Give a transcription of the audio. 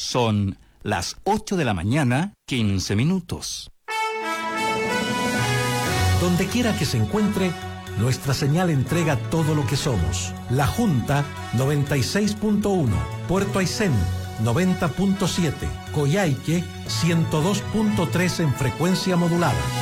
Son las 8 de la mañana, 15 minutos. Donde quiera que se encuentre, nuestra señal entrega todo lo que somos. La Junta 96.1, Puerto Aysén 90.7, Coyhaique 102.3 en frecuencia modulada.